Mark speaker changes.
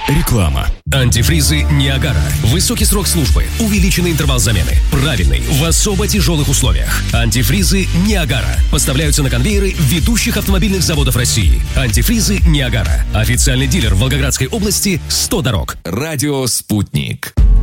Speaker 1: Реклама. Антифризы Ниагара. Высокий срок службы, увеличенный интервал замены, правильный, в особо тяжелых условиях. Антифризы Ниагара поставляются на конвейеры ведущих автомобильных заводов России. Антифризы Ниагара. Официальный дилер в Волгоградской области 100 дорог.
Speaker 2: Радио «Спутник».